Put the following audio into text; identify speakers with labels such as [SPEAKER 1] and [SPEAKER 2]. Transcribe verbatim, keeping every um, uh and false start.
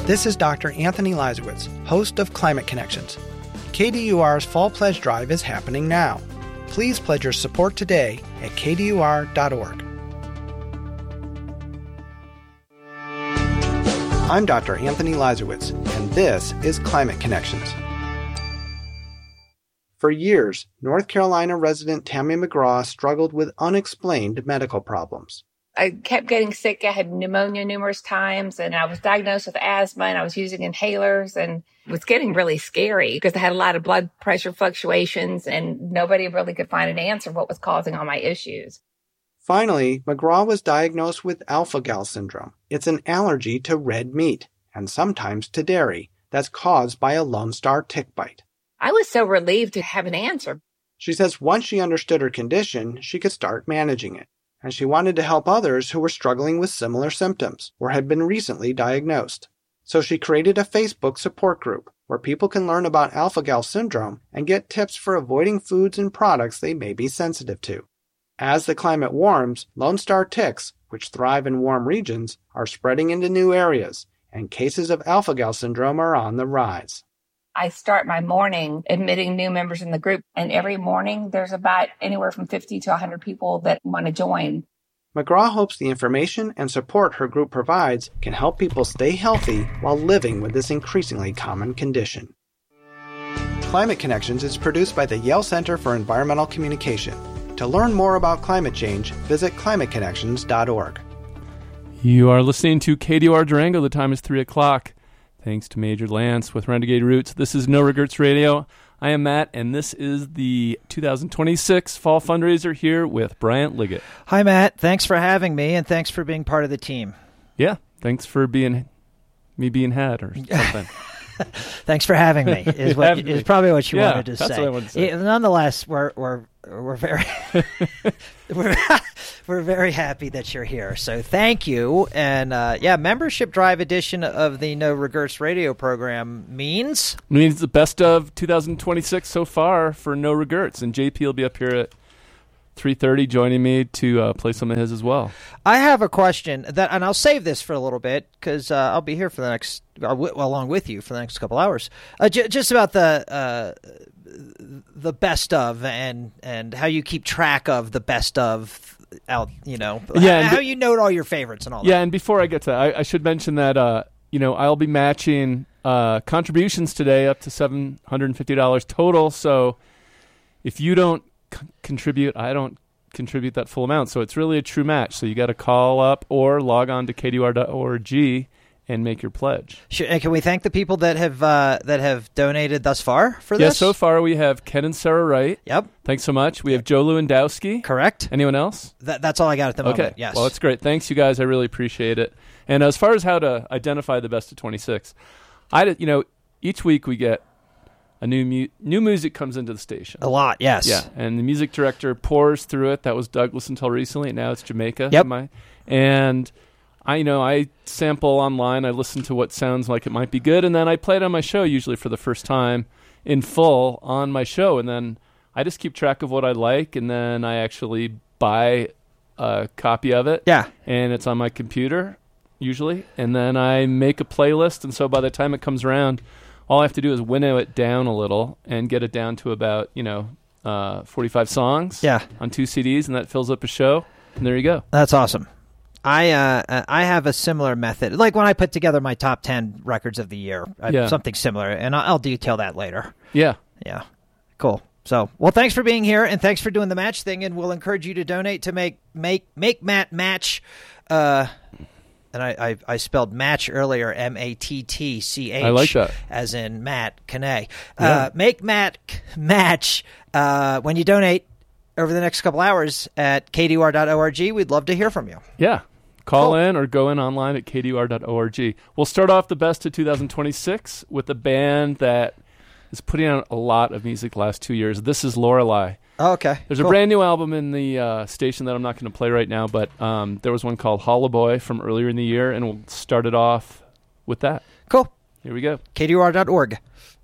[SPEAKER 1] This is Doctor Anthony Leisowitz, host of Climate Connections. K D U R's Fall Pledge Drive is happening now. Please pledge your support today at k d u r dot org. I'm Doctor Anthony Leisowitz, and this is Climate Connections. For years, North Carolina resident Tammy McGraw struggled with unexplained medical problems.
[SPEAKER 2] I kept getting sick. I had pneumonia numerous times, and I was diagnosed with asthma, and I was using inhalers, and it was getting really scary because I had a lot of blood pressure fluctuations, and nobody really could find an answer what was causing all my issues.
[SPEAKER 1] Finally, McGraw was diagnosed with alpha-gal syndrome. It's an allergy to red meat, and sometimes to dairy, that's caused by a Lone Star tick bite.
[SPEAKER 2] I was so relieved to have an answer.
[SPEAKER 1] She says once she understood her condition, she could start managing it. And she wanted to help others who were struggling with similar symptoms or had been recently diagnosed. So she created a Facebook support group where people can learn about alpha-gal syndrome and get tips for avoiding foods and products they may be sensitive to. As the climate warms, Lone Star ticks, which thrive in warm regions, are spreading into new areas, and cases of alpha-gal syndrome are on the rise.
[SPEAKER 2] I start my morning admitting new members in the group, and every morning there's about anywhere from fifty to one hundred people that want to join.
[SPEAKER 1] McGraw hopes the information and support her group provides can help people stay healthy while living with this increasingly common condition. Climate Connections is produced by the Yale Center for Environmental Communication. To learn more about climate change, visit climate connections dot org.
[SPEAKER 3] You are listening to K D U R Durango. The time is three o'clock. Thanks to Major Lance with Renegade Roots. This is No Regrets Radio. I am Matt, and this is the two thousand twenty-six Fall Fundraiser here with Bryant Liggett.
[SPEAKER 4] Hi, Matt. Thanks for having me, and thanks for being part of the team.
[SPEAKER 3] Yeah, thanks for being me being had or something.
[SPEAKER 4] Thanks for having me is, what, is probably what you
[SPEAKER 3] yeah,
[SPEAKER 4] wanted to
[SPEAKER 3] that's
[SPEAKER 4] say.
[SPEAKER 3] What I wanted to say.
[SPEAKER 4] It, nonetheless, we're we're we're very we're we're very happy that you're here. So thank you. And uh, yeah, membership drive edition of the No Regrets Radio program means
[SPEAKER 3] it means the best of two thousand twenty-six so far for No Regrets, and J P will be up here at three thirty joining me to uh, play some of his as well.
[SPEAKER 4] I have a question that, and I'll save this for a little bit because uh, I'll be here for the next, uh, w- along with you for the next couple hours. Uh, j- just about the uh, the best of and and how you keep track of the best of, out you know,
[SPEAKER 3] yeah,
[SPEAKER 4] how, how
[SPEAKER 3] b-
[SPEAKER 4] you note all your favorites and all
[SPEAKER 3] yeah,
[SPEAKER 4] that.
[SPEAKER 3] and before I get to that, I, I should mention that uh, you know I'll be matching uh, contributions today up to seven hundred fifty dollars total. So if you don't C- contribute I don't contribute that full amount, so it's really a true match. So you got to call up or log on to k d u r dot org and make your pledge.
[SPEAKER 4] Sure. And can we thank the people that have uh, that have donated thus far for
[SPEAKER 3] yeah
[SPEAKER 4] this?
[SPEAKER 3] so far we have Ken and Sarah Wright.
[SPEAKER 4] Yep,
[SPEAKER 3] thanks so much. We have Joe Lewandowski.
[SPEAKER 4] Correct.
[SPEAKER 3] Anyone else?
[SPEAKER 4] That, that's all I got at the moment.
[SPEAKER 3] Okay,
[SPEAKER 4] Yes.
[SPEAKER 3] well, that's great. Thanks, you guys. I really appreciate it. And as far as how to identify the best of twenty-six, I you know each week we get A new mu- new music comes into the station.
[SPEAKER 4] A lot, yes.
[SPEAKER 3] Yeah, and the music director pours through it. That was Douglas until recently. Now it's Jamaica.
[SPEAKER 4] Yep.
[SPEAKER 3] My, and I you know I sample online. I listen to what sounds like it might be good, and then I play it on my show usually for the first time in full on my show, and then I just keep track of what I like, and then I actually buy a copy of it.
[SPEAKER 4] Yeah.
[SPEAKER 3] And it's on my computer usually, and then I make a playlist, and so by the time it comes around, all I have to do is winnow it down a little and get it down to about, you know, uh, forty-five songs
[SPEAKER 4] Yeah.
[SPEAKER 3] on two C Ds, and that fills up a show, and there you go.
[SPEAKER 4] That's awesome. I uh, I have a similar method. Like when I put together my top ten records of the year, I,
[SPEAKER 3] Yeah.
[SPEAKER 4] something similar, and I'll, I'll detail that later.
[SPEAKER 3] Yeah.
[SPEAKER 4] Yeah. Cool. So, well, thanks for being here, and thanks for doing the match thing, and we'll encourage you to donate to make make make Matt match. Uh, and I, I, I spelled match earlier, M A T T C H.
[SPEAKER 3] I like that.
[SPEAKER 4] As in Matt Kane.
[SPEAKER 3] Yeah.
[SPEAKER 4] Uh, make Matt match uh, when you donate over the next couple hours at k d u r dot org. We'd love to hear from you.
[SPEAKER 3] Yeah. Call
[SPEAKER 4] Cool.
[SPEAKER 3] in or go in online at k d u r dot org. We'll start off the best of two thousand twenty-six with a band that is putting out a lot of music the last two years. This is Lorelei.
[SPEAKER 4] Oh, okay.
[SPEAKER 3] There's
[SPEAKER 4] Cool.
[SPEAKER 3] a brand new album in the uh, station that I'm not going to play right now, but um, there was one called Hollow Boy from earlier in the year, and we'll start it off with that.
[SPEAKER 4] Cool.
[SPEAKER 3] Here we go.
[SPEAKER 4] k d u r dot org.